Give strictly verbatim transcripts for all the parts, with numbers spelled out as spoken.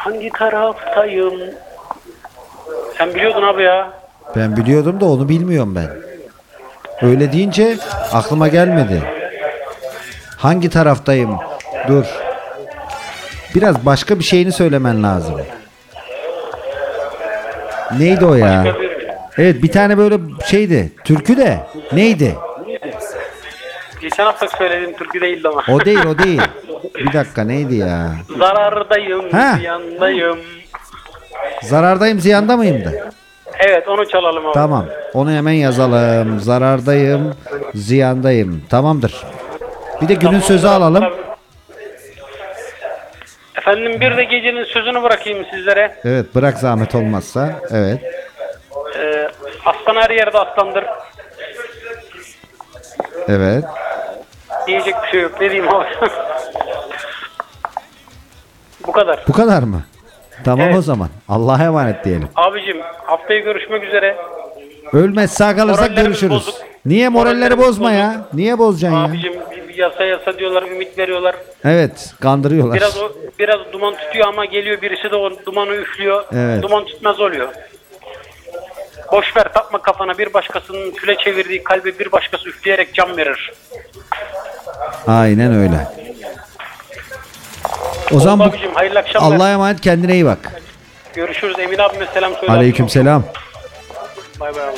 Hangi taraftayım? Sen biliyordun abi ya. Ben biliyordum da onu bilmiyorum ben. Öyle deyince aklıma gelmedi. Hangi taraftayım? Dur. Biraz başka bir şeyini söylemen lazım. Neydi o ya? Başka bir... Evet, bir tane böyle şeydi. Türkü de. Neydi? Geçen hafta söylediğim türkü değildi ama. O değil, o değil. Bir dakika, neydi ya? Zarardayım, Ha. ziyandayım. Zarardayım, ziyanda mıyım da? Evet, onu çalalım abi. Tamam. Onu hemen yazalım. Zarardayım, ziyandayım. Tamamdır. Bir de günün Tamam, sözü tamam. alalım. Efendim, bir de gecenin sözünü bırakayım sizlere. Evet, bırak zahmet olmazsa. Evet. Ee, aslan her yerde aslandır. Evet. Diyecek bir şey yok. Ne diyeyim abi? Bu kadar. Bu kadar mı? Tamam, Evet. o zaman. Allah'a emanet diyelim. Abicim, haftaya görüşmek üzere. Ölmez sağ kalırsak Morallerimiz görüşürüz. bozuk. Niye moralleri Morallerimiz bozma bozuk. ya? Niye bozacaksın ya? Abicim, bir yasa yasa diyorlar, ümit veriyorlar. Evet, kandırıyorlar. Biraz o biraz duman tutuyor ama geliyor birisi de o dumanı üflüyor. Evet. Duman tutmaz oluyor. Boş ver, takma kafana, bir başkasının küle çevirdiği kalbe bir başkası üfleyerek can verir. Aynen öyle. O Oldu zaman bu... abicim, hayırlı akşamlar. Allah'a emanet, kendine iyi bak. Görüşürüz. Emin abime selam söyle. Aleykümselam. Bay bay abi.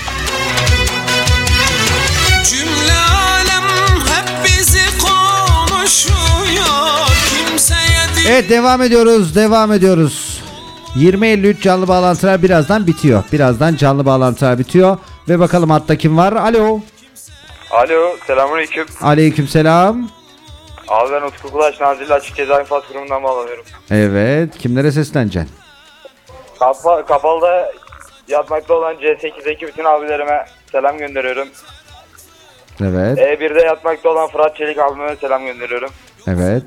Cümle alem hep bizi konuşuyor. Kimseye değil. Evet, devam ediyoruz. Devam ediyoruz. yirmi elli üç canlı bağlantılar birazdan bitiyor. Birazdan canlı bağlantılar bitiyor. Ve bakalım hatta kim var? Alo. Alo, selamünaleyküm. Aleykümselam. Abi ben Utku Kulaç, Nazilli Açık Ceza İnfaz Kurumu'ndan bağlanıyorum. Evet. Kimlere sesleneceksin? Kapa, kapalıda yatmakta olan C sekizdeki bütün abilerime selam gönderiyorum. Evet. E birde yatmakta olan Fırat Çelik abime selam gönderiyorum. Evet.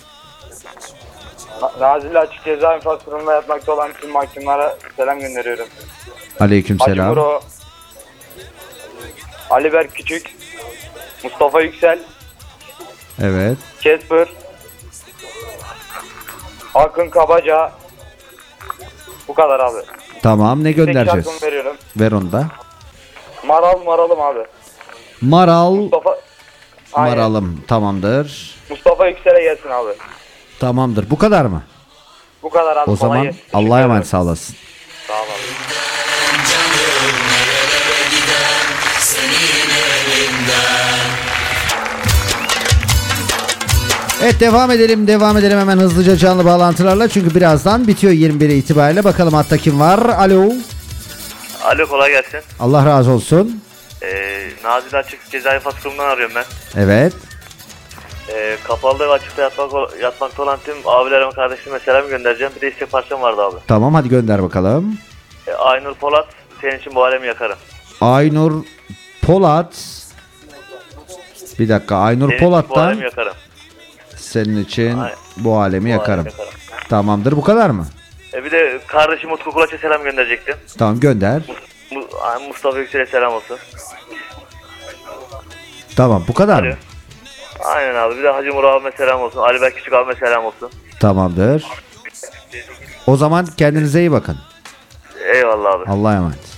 Na- Nazilli Açık Ceza İnfaz Kurumu'nda yatmakta olan tüm mahkumlara selam gönderiyorum. Hacı Aleykümselam. Muro, Ali Berk Küçük, Mustafa Yüksel, Evet. Kesper, Akın Kabaca. Bu kadar abi. Tamam, ne Tek göndereceğiz? şarkımı veriyorum. Ver onu da. Maral Maralım abi. Maral. Mustafa Aynen. Maralım. Tamamdır. Mustafa Yüksel'e gelsin abi. Tamamdır. Bu kadar mı? Bu kadar abi. O kolay zaman gelsin. Allah'a Teşekkür emanet, ederim. sağ olasın. Sağ ol abi. Evet, devam edelim devam edelim hemen hızlıca canlı bağlantılarla, çünkü birazdan bitiyor yirmi biri itibariyle. Bakalım hatta kim var? Alo. Alo, kolay gelsin. Allah razı olsun. Ee, Nazilli Açık Ceza İnfaz Kurumu'ndan arıyorum ben. Evet. Ee, kapalı ve açıkta yatmak, yatmakta olan tüm abilerime, kardeşime selam göndereceğim. Bir de istek parçam vardı abi. Tamam, hadi gönder bakalım. Ee, Aynur Polat, senin için bu alemi yakarım. Aynur Polat. Bir dakika, Aynur Senin için bu Polat'tan alemi yakarım. senin için Aynen. bu alemi Bu yakarım. alemi yakarım. Tamamdır, bu kadar mı? Ee, bir de kardeşim Utku Kulaç'a selam gönderecektim. Tamam, gönder. Mu- Mustafa Yüksel'e selam olsun. Tamam, bu kadar Alo. mı? Aynen abi. Bir de Hacı Murat abime selam olsun. Ali Berk Küçük abime selam olsun. Tamamdır. O zaman kendinize iyi bakın. Eyvallah abi. Allah'a emanet.